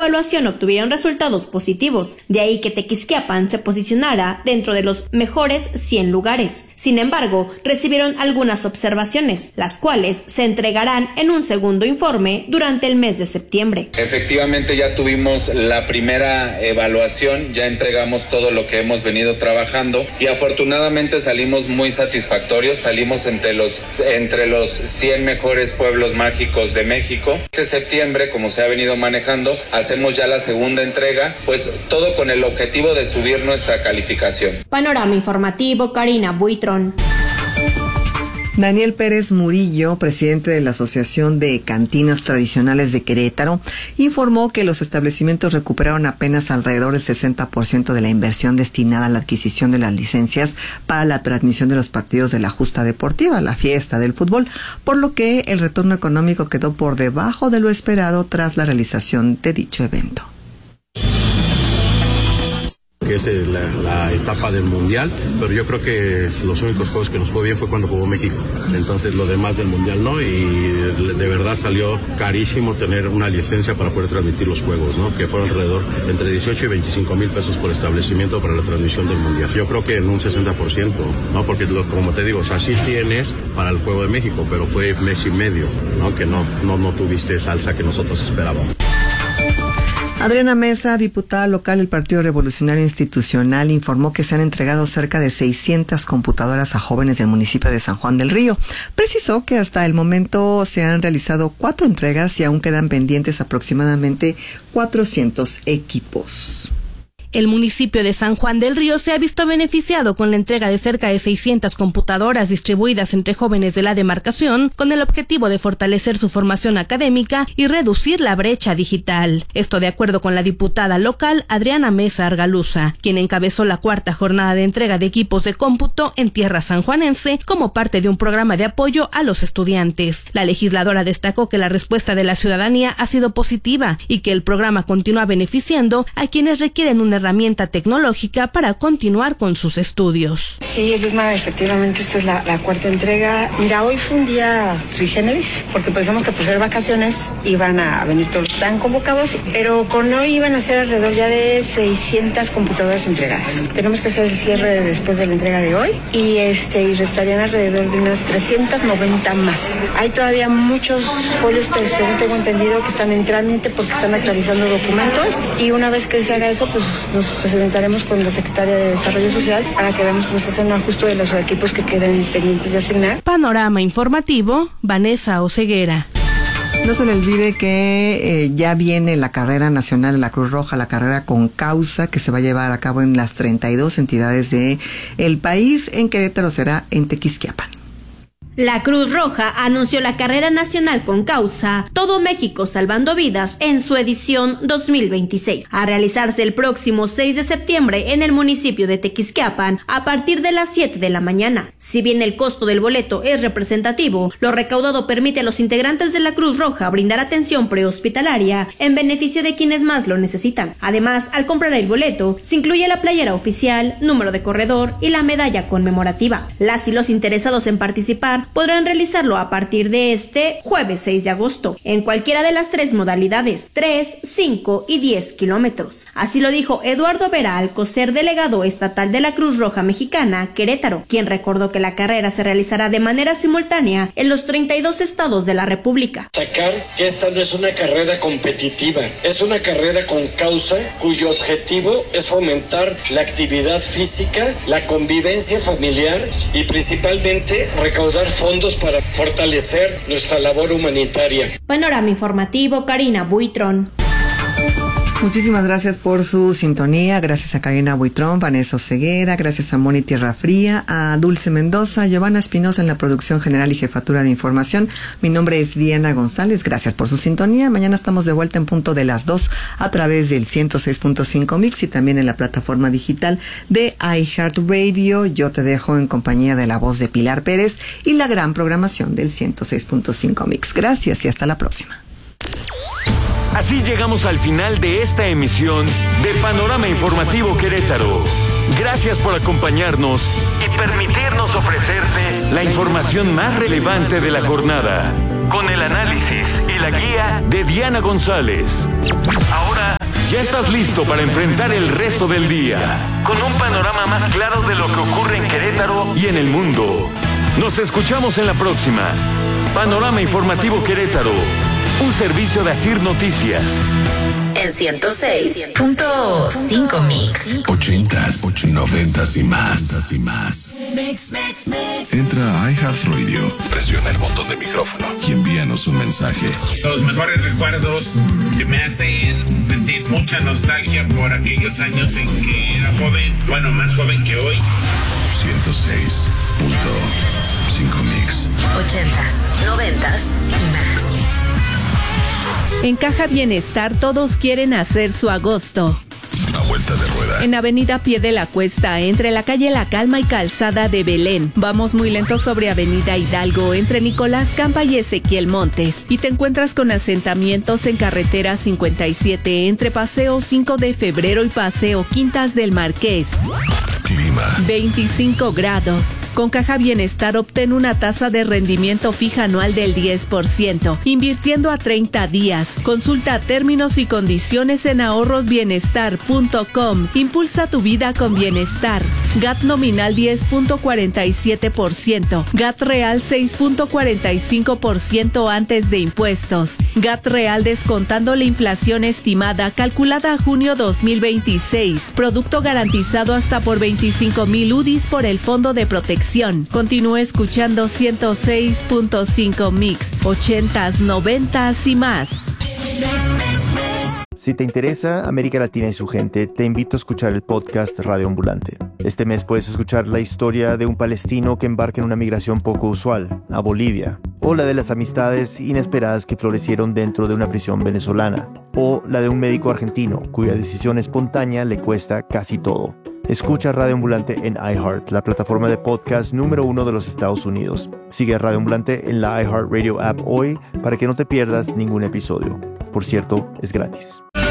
evaluación obtuvieron resultados positivos, de ahí que Tequisquiapan se posicionara dentro de los mejores 100 lugares. Sin embargo, recibieron algunas observaciones, las cuales se entregarán en un segundo informe durante el mes de septiembre. Efectivamente ya tuvimos la primera evaluación, ya entregamos todo lo que hemos venido trabajando y afortunadamente salimos muy satisfactorios, salimos entre los 100 mejores pueblos mágicos de México. Este septiembre, como se ha venido manejando, hacemos ya la segunda entrega, pues todo con el objetivo de subir nuestra calificación. Panorama informativo, Karina Buitrón. Daniel Pérez Murillo, presidente de la Asociación de Cantinas Tradicionales de Querétaro, informó que los establecimientos recuperaron apenas alrededor del 60% de la inversión destinada a la adquisición de las licencias para la transmisión de los partidos de la justa deportiva, la fiesta del fútbol, por lo que el retorno económico quedó por debajo de lo esperado tras la realización de dicho evento. Que es la etapa del Mundial, pero yo creo que los únicos juegos que nos fue bien fue cuando jugó México. Entonces lo demás del Mundial no, y de verdad salió carísimo tener una licencia para poder transmitir los juegos, ¿no? Que fueron alrededor de entre 18 y 25 mil pesos por establecimiento para la transmisión del Mundial. Yo creo que en un 60%, ¿no? Porque como te digo, o sea, sí tienes para el Juego de México, pero fue mes y medio, ¿no? Que no tuviste esa alza que nosotros esperábamos. Adriana Mesa, diputada local del Partido Revolucionario Institucional, informó que se han entregado cerca de 600 computadoras a jóvenes del municipio de San Juan del Río. Precisó que hasta el momento se han realizado 4 entregas y aún quedan pendientes aproximadamente 400 equipos. El municipio de San Juan del Río se ha visto beneficiado con la entrega de cerca de 600 computadoras distribuidas entre jóvenes de la demarcación con el objetivo de fortalecer su formación académica y reducir la brecha digital. Esto de acuerdo con la diputada local Adriana Mesa Argaluza, quien encabezó la 4ª jornada de entrega de equipos de cómputo en tierra sanjuanense como parte de un programa de apoyo a los estudiantes. La legisladora destacó que la respuesta de la ciudadanía ha sido positiva y que el programa continúa beneficiando a quienes requieren una herramienta tecnológica para continuar con sus estudios. Sí, Luzma, efectivamente esta es la 4ª entrega. Mira, hoy fue un día sui generis, porque pensamos que por ser vacaciones iban a venir todos los que están convocados, pero con hoy iban a ser alrededor ya de 600 computadoras entregadas. Tenemos que hacer el cierre después de la entrega de hoy y restarían alrededor de unas 390 más. Hay todavía muchos folios, según tengo entendido, que están en trámite porque están actualizando documentos, y una vez que se haga eso, pues nos sentaremos con la Secretaria de Desarrollo Social para que veamos cómo se hace un ajuste de los equipos que queden pendientes de asignar. Panorama informativo, Vanessa Oceguera. No se le olvide que ya viene la carrera nacional de la Cruz Roja, la carrera con causa, que se va a llevar a cabo en las 32 entidades del país. En Querétaro será en Tequisquiapan. La Cruz Roja anunció la carrera nacional con causa Todo México Salvando Vidas en su edición 2026, a realizarse el próximo 6 de septiembre en el municipio de Tequisquiapan a partir de las 7 de la mañana. Si bien el costo del boleto es representativo, lo recaudado permite a los integrantes de la Cruz Roja brindar atención prehospitalaria en beneficio de quienes más lo necesitan. Además, al comprar el boleto, se incluye la playera oficial, número de corredor y la medalla conmemorativa. Las y los interesados en participar podrán realizarlo a partir de este jueves 6 de agosto, en cualquiera de las 3 modalidades, 3, 5 y 10 kilómetros. Así lo dijo Eduardo Vera Alcocer, delegado estatal de la Cruz Roja Mexicana, Querétaro, quien recordó que la carrera se realizará de manera simultánea en los 32 estados de la República. Sacar que esta no es una carrera competitiva, es una carrera con causa cuyo objetivo es fomentar la actividad física, la convivencia familiar y principalmente recaudar fondos para fortalecer nuestra labor humanitaria. Panorama informativo, Karina Buitrón. Muchísimas gracias por su sintonía. Gracias a Karina Buitrón, Vanessa Oceguera, gracias a Moni Tierra Fría, a Dulce Mendoza, Giovanna Espinosa en la producción general y jefatura de información. Mi nombre es Diana González. Gracias por su sintonía. Mañana estamos de vuelta en punto de las 2 a través del 106.5 Mix y también en la plataforma digital de iHeartRadio. Yo te dejo en compañía de la voz de Pilar Pérez y la gran programación del 106.5 Mix. Gracias y hasta la próxima. Así llegamos al final de esta emisión de Panorama Informativo Querétaro. Gracias por acompañarnos y permitirnos ofrecerte la información más relevante de la jornada, con el análisis y la guía de Diana González. Ahora estás listo para enfrentar el resto del día con un panorama más claro de lo que ocurre en Querétaro y en el mundo. Nos escuchamos en la próxima. Panorama Informativo Querétaro, un servicio de Asir Noticias. En 106.5 Mix. 80s, 90s y más. Entra a iHeartRadio, presiona el botón de micrófono y envíanos un mensaje. Los mejores recuerdos que me hacen sentir mucha nostalgia por aquellos años en que era joven, bueno, más joven que hoy. 106.5 Mix. 80s, 90s y más. En Caja Bienestar todos quieren hacer su agosto. A vuelta de rueda. En Avenida Pie de la Cuesta, entre la calle La Calma y Calzada de Belén. Vamos muy lento sobre Avenida Hidalgo, entre Nicolás Campa y Ezequiel Montes. Y te encuentras con asentamientos en Carretera 57, entre Paseo 5 de Febrero y Paseo Quintas del Marqués. Clima. 25 grados. Con Caja Bienestar obtén una tasa de rendimiento fija anual del 10%, invirtiendo a 30 días. Consulta términos y condiciones en ahorrosbienestar.com. Impulsa tu vida con bienestar. GAT nominal 10.47%. GAT real 6.45% antes de impuestos. GAT real descontando la inflación estimada calculada a junio 2026. Producto garantizado hasta por 25,000 UDIs por el Fondo de Protección. Continúa escuchando 106.5 Mix, 80s, 90s y más. Si te interesa América Latina y su gente, te invito a escuchar el podcast Radio Ambulante. Este mes puedes escuchar la historia de un palestino que embarca en una migración poco usual, a Bolivia, o la de las amistades inesperadas que florecieron dentro de una prisión venezolana, o la de un médico argentino cuya decisión espontánea le cuesta casi todo. Escucha Radio Ambulante en iHeart, la plataforma de podcast número 1 de los Estados Unidos. Sigue a Radio Ambulante en la iHeartRadio app hoy para que no te pierdas ningún episodio. Por cierto, es gratis.